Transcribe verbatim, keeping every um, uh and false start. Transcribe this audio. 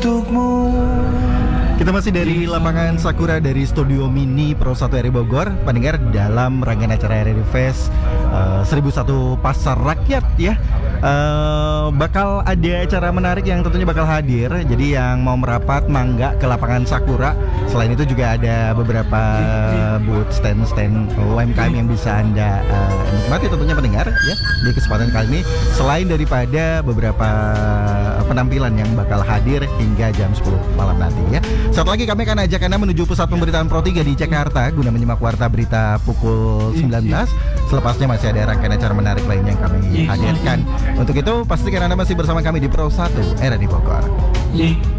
Kita masih dari lapangan Sakura dari Studio Mini Pro satu R I Bogor, pendengar, dalam rangkaian acara R I Fest uh, seribu satu Pasar Rakyat ya. Uh, bakal ada acara menarik yang tentunya bakal hadir. Jadi yang mau merapat mangga ke lapangan Sakura. Selain itu juga ada beberapa booth stand-stand U M K M yang bisa Anda uh, nikmati tentunya pendengar ya di kesempatan kali ini. Selain daripada beberapa penampilan yang bakal hadir hingga jam sepuluh malam nanti ya. Satu lagi kami akan ajak Anda menuju pusat pemberitaan Pro tiga di Jakarta guna menyimak warta berita pukul sembilan belas. Selepasnya masih ada rangkaian acara menarik lainnya yang kami hadirkan. Untuk itu pastikan Anda masih bersama kami di Pro satu R I Bogor.